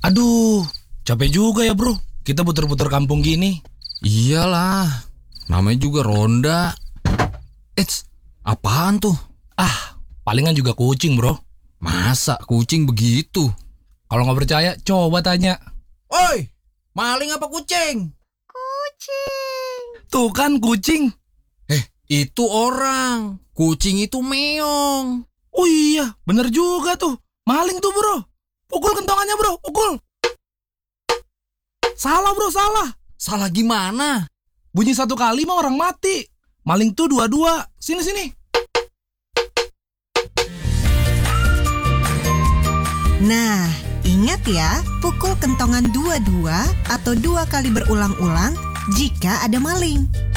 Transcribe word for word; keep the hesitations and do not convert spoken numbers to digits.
Aduh, capek juga ya bro, kita puter-puter kampung gini. Iyalah, namanya juga ronda. Eits, apaan tuh? Ah, palingan juga kucing bro. Masa kucing begitu? Kalau nggak percaya, coba tanya. Oi, maling apa kucing? Kucing. Tuh kan kucing. Eh, itu orang. Kucing itu meong. Oh iya, bener juga tuh. Maling tuh bro. Pukul kentongannya bro, pukul. Salah bro, salah. Salah gimana? Bunyi satu kali mah orang mati. Maling tuh dua-dua. Sini, sini. Nah, ingat ya, pukul kentongan dua-dua atau dua kali berulang-ulang jika ada maling.